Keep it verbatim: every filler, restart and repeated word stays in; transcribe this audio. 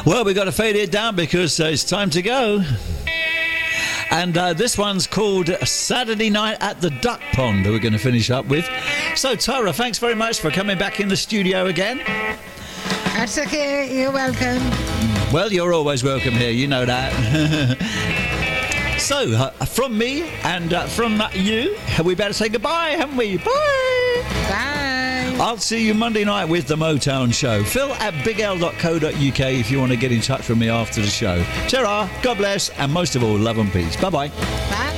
Well, we've got to fade it down because uh, it's time to go. And uh, this one's called Saturday Night at the Duck Pond that we're going to finish up with. So, Tara, thanks very much for coming back in the studio again. That's okay. You're welcome. Well, you're always welcome here. You know that. So, uh, from me and uh, from uh, you, we better say goodbye, haven't we? Bye. Bye. I'll see you Monday night with the Motown Show. Phil at big l dot co dot u k if you want to get in touch with me after the show. Ta-ra, God bless, and most of all, love and peace. Bye-bye. Bye.